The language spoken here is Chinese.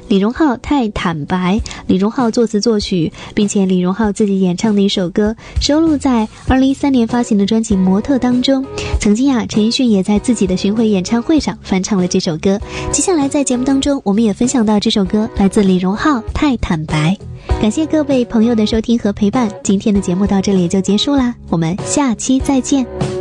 李荣浩太坦白，李荣浩作词作曲，并且李荣浩自己演唱的一首歌，收录在2013年发行的专辑《模特》当中。曾经陈奕迅也在自己的巡回演唱会上翻唱了这首歌。接下来在节目当中，我们也分享到这首歌来自李荣浩《太坦白》。感谢各位朋友的收听和陪伴，今天的节目到这里就结束啦，我们下期再见。